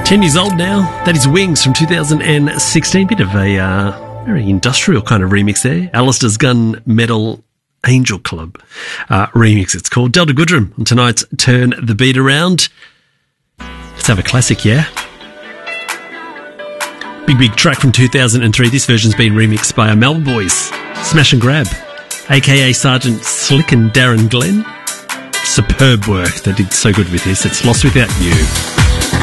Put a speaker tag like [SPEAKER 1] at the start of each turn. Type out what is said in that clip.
[SPEAKER 1] 10 years old now. That is Wings from 2016. Bit of a very industrial kind of remix there. Alistair's Gun Metal Angel Club remix, it's called. Delta Goodrem on tonight's Turn the Beat Around. Let's have a classic, yeah? Big track from 2003. This version's been remixed by our Melbourne boys, Smash and Grab, a.k.a. Sergeant Slick and Darren Glenn. Superb work. They did so good with this. It's Lost Without You.